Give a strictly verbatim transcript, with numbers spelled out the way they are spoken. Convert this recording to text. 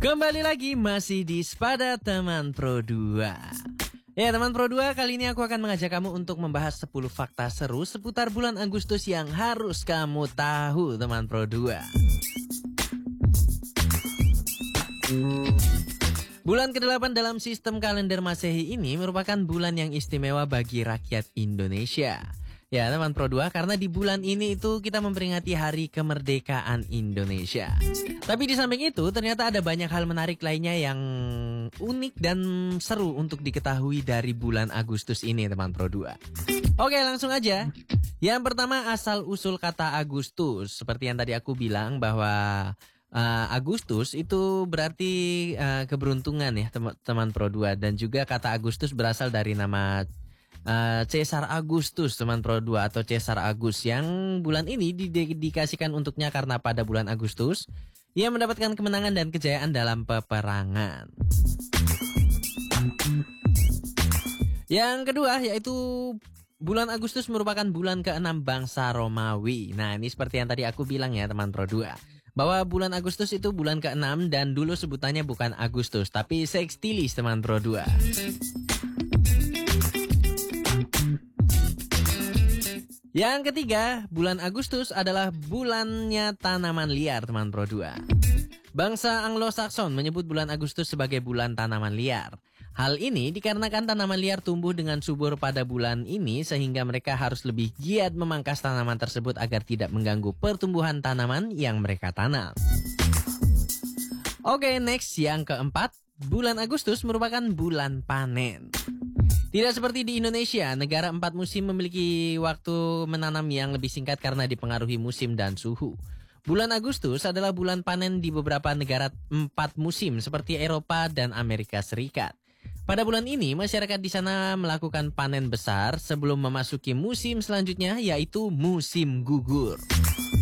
Kembali lagi masih di Spada Teman Pro dua. Ya teman Pro dua, kali ini aku akan mengajak kamu untuk membahas sepuluh fakta seru seputar bulan Agustus yang harus kamu tahu teman Pro dua. Bulan kedelapan dalam sistem kalender Masehi ini merupakan bulan yang istimewa bagi rakyat Indonesia. Ya teman Pro dua, karena di bulan ini itu kita memperingati Hari Kemerdekaan Indonesia. Tapi di samping itu ternyata ada banyak hal menarik lainnya yang unik dan seru untuk diketahui dari bulan Agustus ini teman Pro dua. Oke, langsung aja. Yang pertama, asal-usul kata Agustus. Seperti yang tadi aku bilang bahwa uh, Agustus itu berarti uh, keberuntungan ya teman Pro dua. Dan juga kata Agustus berasal dari nama Uh, Caesar Augustus teman Pro dua atau Caesar Agus yang bulan ini didedikasikan untuknya karena pada bulan Agustus ia mendapatkan kemenangan dan kejayaan dalam peperangan. Yang kedua yaitu bulan Agustus merupakan bulan keenam bangsa Romawi. Nah ini seperti yang tadi aku bilang ya teman Pro dua, bahwa bulan Agustus itu bulan keenam dan dulu sebutannya bukan Agustus tapi Sextilis teman Pro dua. Yang ketiga, bulan Agustus adalah bulannya tanaman liar teman Pro dua. Bangsa Anglo-Saxon menyebut bulan Agustus sebagai bulan tanaman liar. Hal ini dikarenakan tanaman liar tumbuh dengan subur pada bulan ini sehingga mereka harus lebih giat memangkas tanaman tersebut agar tidak mengganggu pertumbuhan tanaman yang mereka tanam. Oke, next yang keempat, bulan Agustus merupakan bulan panen. Tidak seperti di Indonesia, negara empat musim memiliki waktu menanam yang lebih singkat karena dipengaruhi musim dan suhu. Bulan Agustus adalah bulan panen di beberapa negara empat musim seperti Eropa dan Amerika Serikat. Pada bulan ini, masyarakat di sana melakukan panen besar sebelum memasuki musim selanjutnya yaitu musim gugur.